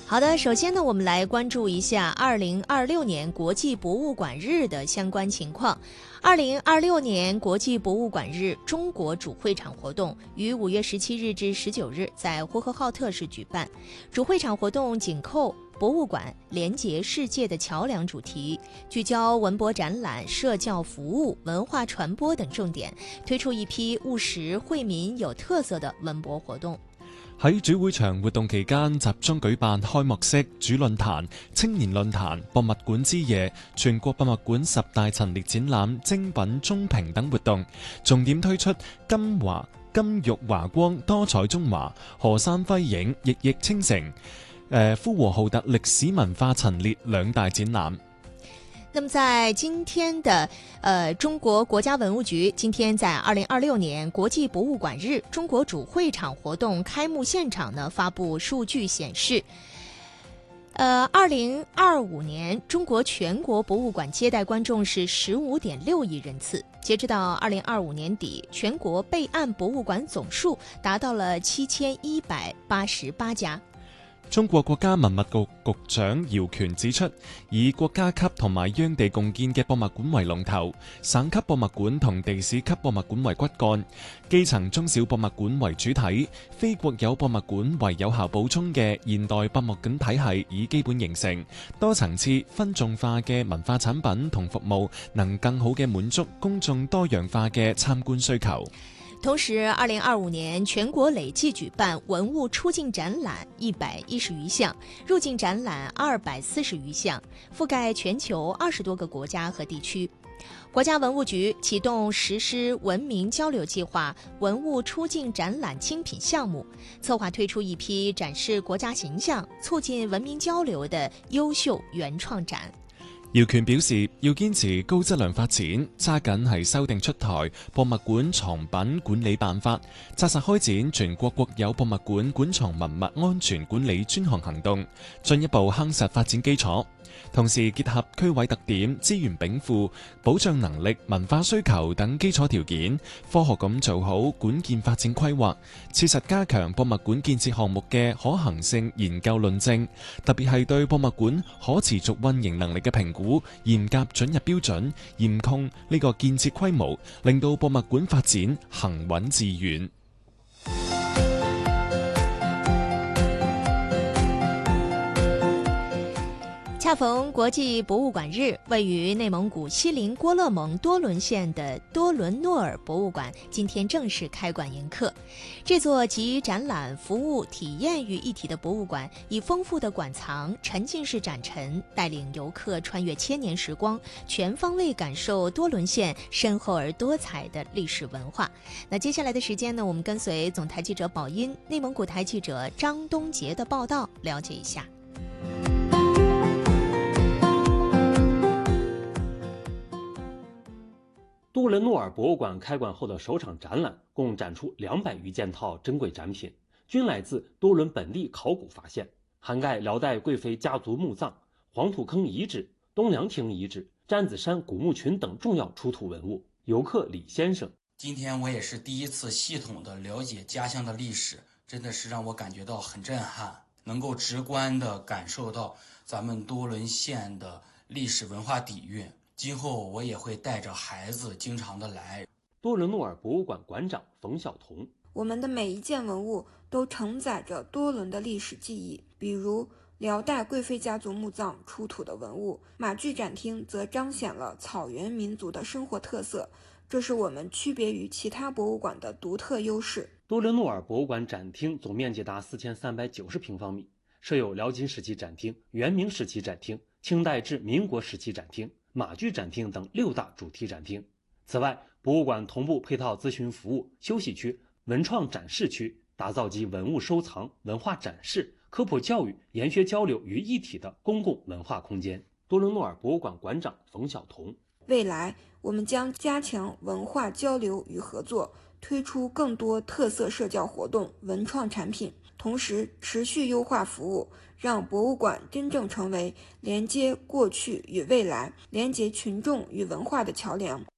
好的，首先呢，我们来关注一下2026年国际博物馆日的相关情况。2026年国际博物馆日中国主会场活动于5月17日至19日在呼和浩特市举办。主会场活动紧扣博物馆连结世界的桥梁主题，聚焦文博展览、社教服务、文化传播等重點，推出一批務實惠民有特色的文博活動。 喺主會場活動期間，集中舉辦開幕式、主論壇、青年論壇、博物館之夜、全國博物館10大陳列展覽、精品中評等活動，重點推出金玉華光、多彩中華、河山輝映、熠熠清城、呼和浩特歷史文化陳列2大展覽。 那么在今天的中国国家文物局今天在2026年国际博物馆日中国主会场活动开幕现场呢发布数据显示，2025年中国全国博物馆接待观众是15.6亿人次。截止到2025年底，全国备案博物館總數達到了7188家。 中國國家文物局局長姚權指出，以國家級同埋央地共建嘅博物館為龍頭，省級博物館同地市級博物館為骨幹，基層中小博物館為主體，非國有博物館為有效補充嘅現代博物館體系已基本形成，多層次分眾化嘅文化產品同服務能更好嘅滿足公眾多樣化嘅參觀需求。 同時，2025年全國累計舉辦文物出境展覽110餘項，入境展覽240餘項，覆蓋全球20多個國家和地區。國家文物局啟動實施文明交流計劃文物出境展覽精品項目，策劃推出一批展示國家形象、促進文明交流的優秀原創展。 姚權表示，要堅持高質量發展，揸緊係修訂出台博物館藏品管理辦法，紮實開展全國國有博物館館藏文物安全管理專項行動，進一步夯實發展基礎。同時結合區位特點、資源稟賦、保障能力、文化需求等基礎條件，科學咁做好館建發展規劃，切實加強博物館建設項目嘅可行性研究論證，特別係對博物館可持續運營能力嘅評估，嚴格准入標準，嚴控呢個建設規模，令到博物館發展行穩致遠。 恰逢國際博物館日，位於內蒙古锡林郭勒盟多倫縣的多倫諾爾博物館今天正式開館迎客。這座集展覽、服務、體驗於一體的博物館，以豐富的館藏、沉浸式展陳，帶領遊客穿越千年時光，全方位感受多倫縣深厚而多彩的歷史文化。那接下來的時間呢，我們跟隨總台記者寶音、內蒙古台記者張東杰的報道，了解一下。 多倫諾爾博物館開館後的首場展覽，共展出200餘件套珍貴展品，均來自多倫本地考古發現，涵蓋遼代貴妃家族墓葬、黃土坑遺址、東涼亭遺址、戰子山古墓群等重要出土文物。遊客李先生： 今天我也是第一次系統的了解家鄉的歷史，真的是讓我感覺到很震撼，能夠直觀地感受到咱們多倫縣的歷史文化底蘊。今後我也會帶着孩子經常的來。 多倫諾爾博物館館長馮曉彤： 我們的每一件文物都承載着多倫的歷史記憶，比如遼代貴妃家族墓葬出土的文物，馬具展廳則彰顯了草原民族的生活特色，這是我們區別於其他博物館的獨特優勢。 多倫諾爾博物館展廳總面積達4390平方米，設有遼金時期展廳、元明時期展廳、清代至民國時期展廳、馬具展廳等6大主題展廳。此外，博物館同步配套諮詢服務、休息區、文創展示區，打造集文物收藏、文化展示、科普教育、研學交流於一體的公共文化空間。多倫諾爾博物館館長馮曉彤： 未來我們將加強文化交流與合作，推出更多特色社交活動、文創產品，同時持續優化服務，讓博物館真正成為連接過去與未來、連接群眾與文化的橋樑。